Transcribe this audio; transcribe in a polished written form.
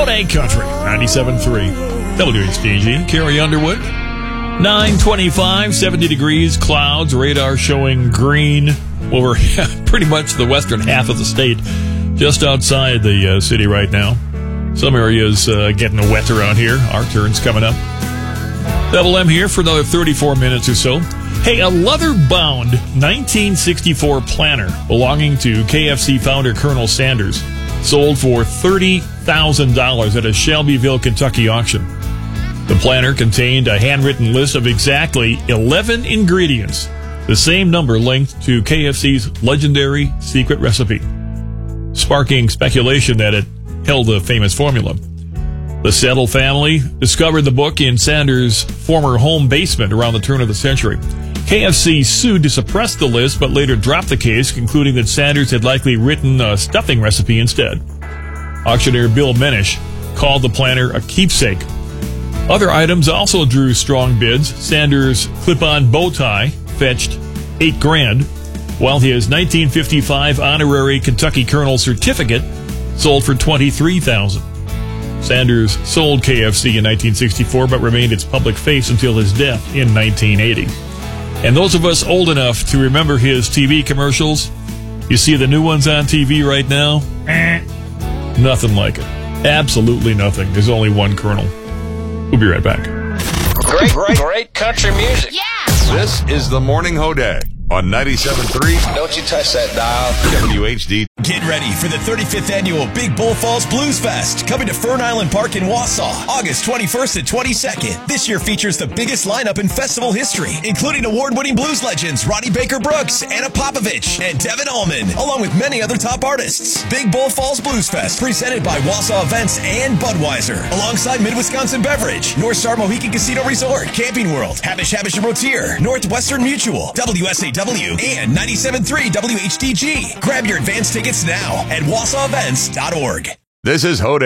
Holiday Country, 97.3. WHDG, Carrie Underwood. 9:25, 70 degrees, clouds, radar showing green over pretty much the western half of the state, just outside the city right now. Some areas getting wet around here. Our turn's coming up. Double M here for another 34 minutes or so. Hey, a leather-bound 1964 planner belonging to KFC founder Colonel Sanders sold for $30,000 at a Shelbyville, Kentucky auction. The planner contained a handwritten list of exactly 11 ingredients, the same number linked to KFC's legendary secret recipe, sparking speculation that it held a famous formula. The Settle family discovered the book in Sanders' former home basement around the turn of the century. KFC sued to suppress the list, but later dropped the case, concluding that Sanders had likely written a stuffing recipe instead. Auctioneer Bill Menish called the planner a keepsake. Other items also drew strong bids. Sanders' clip-on bow tie fetched $8,000, while his 1955 honorary Kentucky Colonel certificate sold for $23,000. Sanders sold KFC in 1964, but remained its public face until his death in 1980. And those of us old enough to remember his TV commercials, you see the new ones on TV right now? Nothing like it. Absolutely nothing. There's only one Colonel. We'll be right back. Great country music. Yeah! This is the Morning Holiday on 97.3 Don't you touch that dial. WHD. Get ready for the 35th annual Big Bull Falls Blues Fest, coming to Fern Island Park in Wausau, August 21st and 22nd. This year features the biggest lineup in festival history, including award-winning blues legends Ronnie Baker Brooks, Anna Popovich, and Devin Allman, along with many other top artists. Big Bull Falls Blues Fest, presented by Wausau Events and Budweiser, alongside Mid-Wisconsin Beverage, North Star Mohican Casino Resort, Camping World, Habish and Rotier, Northwestern Mutual, WSAW, and 97.3 WHDG. Grab your advance tickets now at wausauevents.org. This is Holiday.